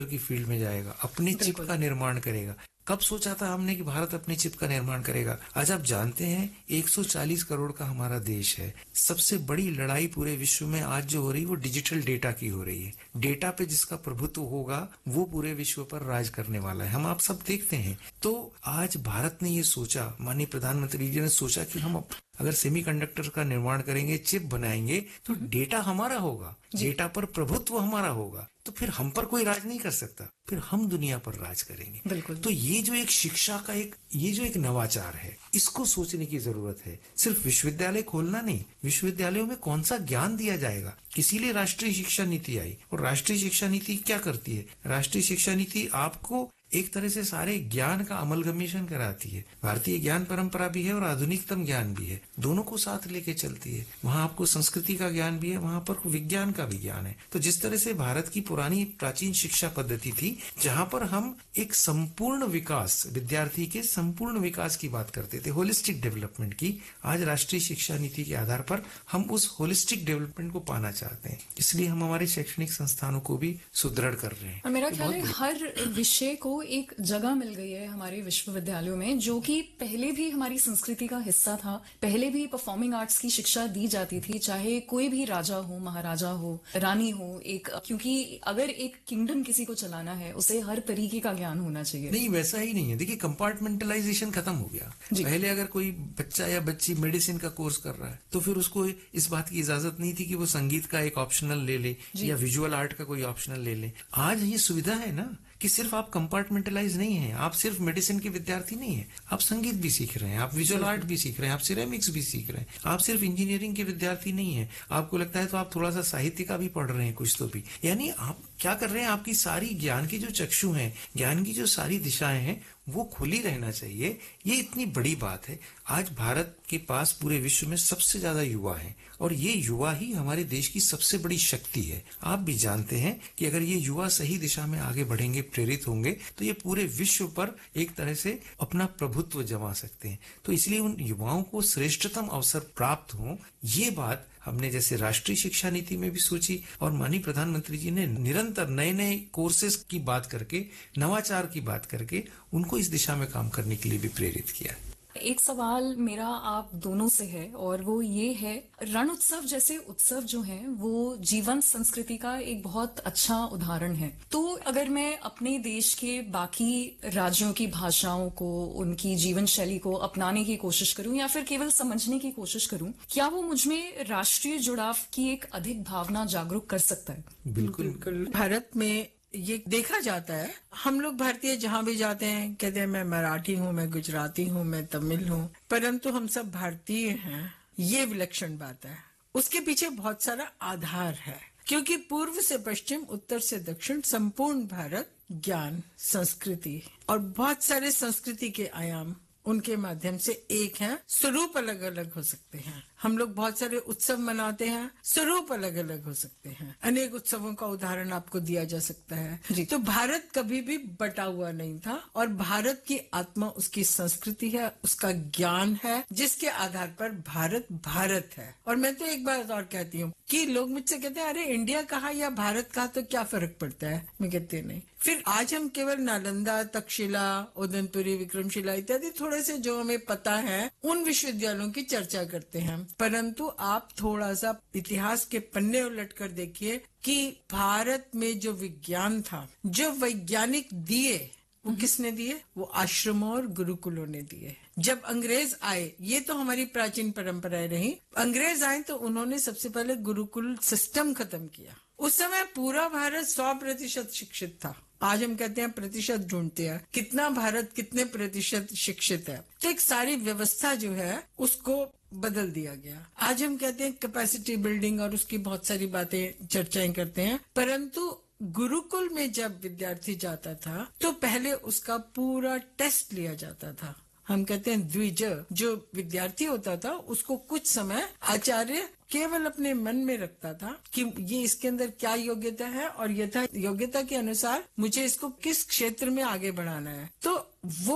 की फील्ड में जाएगा, अपनी चिप का निर्माण करेगा। कब सोचा था हमने कि भारत अपनी चिप का निर्माण करेगा? आज आप जानते हैं 140 करोड़ का हमारा देश है। सबसे बड़ी लड़ाई पूरे विश्व में आज जो हो रही है वो डिजिटल डेटा की हो रही है। डेटा पे जिसका प्रभुत्व होगा वो पूरे विश्व पर राज करने वाला है। हम आप सब देखते हैं। तो आज भारत ने ये सोचा, माननीय प्रधानमंत्री जी ने सोचा कि हम अगर सेमीकंडक्टर का निर्माण करेंगे, चिप बनाएंगे, तो डेटा हमारा होगा, डेटा पर प्रभुत्व हमारा होगा, तो फिर हम पर कोई राज नहीं कर सकता, फिर हम दुनिया पर राज करेंगे। बिल्कुल। तो ये जो एक शिक्षा का ये जो एक नवाचार है, इसको सोचने की जरूरत है। सिर्फ विश्वविद्यालय खोलना नहीं, विश्वविद्यालयों में कौन सा ज्ञान दिया जाएगा, इसीलिए राष्ट्रीय शिक्षा नीति आई। और राष्ट्रीय शिक्षा नीति क्या करती है? राष्ट्रीय शिक्षा नीति आपको एक तरह से सारे ज्ञान का अमलगमेशन कराती है। भारतीय ज्ञान परंपरा भी है और आधुनिकतम ज्ञान भी है, दोनों को साथ लेके चलती है। वहां आपको संस्कृति का ज्ञान भी है, वहां पर विज्ञान का भी ज्ञान है। तो जिस तरह से भारत की पुरानी प्राचीन शिक्षा पद्धति थी, जहां पर हम एक संपूर्ण विकास, विद्यार्थी के संपूर्ण विकास की बात करते थे, होलिस्टिक डेवलपमेंट की, आज राष्ट्रीय शिक्षा नीति के आधार पर हम उस होलिस्टिक डेवलपमेंट को पाना चाहते हैं। इसलिए हम हमारे शैक्षणिक संस्थानों को भी सुदृढ़ कर रहे हैं। और मेरा ख्याल है हर विषय को एक जगह मिल गई है हमारे विश्वविद्यालयों में, जो कि पहले भी हमारी संस्कृति का हिस्सा था। पहले भी परफॉर्मिंग आर्ट्स की शिक्षा दी जाती थी, चाहे कोई भी राजा हो, महाराजा हो, रानी हो, क्योंकि अगर एक किंगडम किसी को चलाना है, उसे हर तरीके का ज्ञान होना चाहिए। नहीं, वैसा ही नहीं है। देखिए, कंपार्टमेंटलाइजेशन खत्म हो गया। पहले अगर कोई बच्चा या बच्ची मेडिसिन का कोर्स कर रहा है, तो फिर उसको इस बात की इजाजत नहीं थी कि वो संगीत का एक ऑप्शनल ले ले या विजुअल आर्ट का कोई ऑप्शनल ले ले। आज ये सुविधा है ना कि सिर्फ आप कंपार्टमेंटलाइज नहीं है, आप सिर्फ मेडिसिन के विद्यार्थी नहीं है, आप संगीत भी सीख रहे हैं, आप विजुअल आर्ट भी सीख रहे हैं, आप सिरेमिक्स भी सीख रहे हैं, आप सिर्फ इंजीनियरिंग के विद्यार्थी नहीं है। आपको लगता है तो आप थोड़ा सा साहित्य का भी पढ़ रहे हैं कुछ तो भी। यानी आप क्या कर रहे हैं, आपकी सारी ज्ञान की जो चक्षु हैं, ज्ञान की जो सारी दिशाएं हैं, वो खुली रहना चाहिए। ये इतनी बड़ी बात है। आज भारत के पास पूरे विश्व में सबसे ज्यादा युवा हैं और ये युवा ही हमारे देश की सबसे बड़ी शक्ति है। आप भी जानते हैं कि अगर ये युवा सही दिशा में आगे बढ़ेंगे, प्रेरित होंगे, तो ये पूरे विश्व पर एक तरह से अपना प्रभुत्व जमा सकते हैं। तो इसलिए उन युवाओं को श्रेष्ठतम अवसर प्राप्त हो, ये बात हमने जैसे राष्ट्रीय शिक्षा नीति में भी सोची और माननीय प्रधानमंत्री जी ने निरंतर नए नए कोर्सेज की बात करके, नवाचार की बात करके उनको इस दिशा में काम करने के लिए भी प्रेरित किया। एक सवाल मेरा आप दोनों से है और वो ये है, रण उत्सव जैसे उत्सव जो हैं वो जीवंत संस्कृति का एक बहुत अच्छा उदाहरण है। तो अगर मैं अपने देश के बाकी राज्यों की भाषाओं को, उनकी जीवन शैली को अपनाने की कोशिश करूं या फिर केवल समझने की कोशिश करूं, क्या वो मुझमें राष्ट्रीय जुड़ाव की एक अधिक भावना जागरूक कर सकता है? बिल्कुल। भारत में ये देखा जाता है, हम लोग भारतीय जहाँ भी जाते हैं कहते हैं मैं मराठी हूँ, मैं गुजराती हूँ, मैं तमिल हूँ, परंतु हम सब भारतीय हैं। ये विलक्षण बात है। उसके पीछे बहुत सारा आधार है, क्योंकि पूर्व से पश्चिम, उत्तर से दक्षिण, संपूर्ण भारत ज्ञान, संस्कृति और बहुत सारे संस्कृति के आयाम उनके माध्यम से एक है। स्वरूप अलग अलग हो सकते हैं। हम लोग बहुत सारे उत्सव मनाते हैं, स्वरूप अलग अलग हो सकते हैं। अनेक उत्सवों का उदाहरण आपको दिया जा सकता है। तो भारत कभी भी बटा हुआ नहीं था और भारत की आत्मा उसकी संस्कृति है, उसका ज्ञान है, जिसके आधार पर भारत भारत है। और मैं तो एक बात और कहती हूँ कि लोग मुझसे कहते हैं अरे इंडिया कहा या भारत कहा तो क्या फर्क पड़ता है? मैं कहती नहीं। फिर आज हम केवल नालंदा, तक्षशिला, उदयपुरी, विक्रमशिला इत्यादि थोड़े से जो हमें पता है उन विश्वविद्यालयों की चर्चा करते हैं, परंतु आप थोड़ा सा इतिहास के पन्ने उलट कर देखिए कि भारत में जो विज्ञान था, जो वैज्ञानिक दिए, वो किसने दिए? वो आश्रमों और गुरुकुलों ने दिए। जब अंग्रेज आए, ये तो हमारी प्राचीन परंपराएं रही, अंग्रेज आए तो उन्होंने सबसे पहले गुरुकुल सिस्टम खत्म किया। उस समय पूरा भारत 100% शिक्षित था। आज हम कहते हैं प्रतिशत ढूंढते हैं, कितना भारत कितने प्रतिशत शिक्षित है। तो एक सारी व्यवस्था जो है उसको बदल दिया गया। आज हम कहते हैं कैपेसिटी बिल्डिंग और उसकी बहुत सारी बातें चर्चाएं करते हैं, परंतु गुरुकुल में जब विद्यार्थी जाता था तो पहले उसका पूरा टेस्ट लिया जाता था। हम कहते हैं द्विज, जो विद्यार्थी होता था उसको कुछ समय आचार्य केवल अपने मन में रखता था कि ये इसके अंदर क्या योग्यता है और यथा योग्यता के अनुसार मुझे इसको किस क्षेत्र में आगे बढ़ाना है। तो वो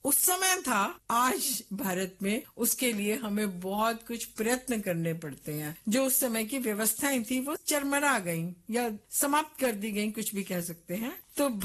उस समय था, आज भारत में उसके लिए हमें बहुत कुछ प्रयत्न करने पड़ते हैं। जो उस समय की व्यवस्थाएं थी वो चरमरा गईं या समाप्त कर दी गईं, कुछ भी कह सकते हैं। तो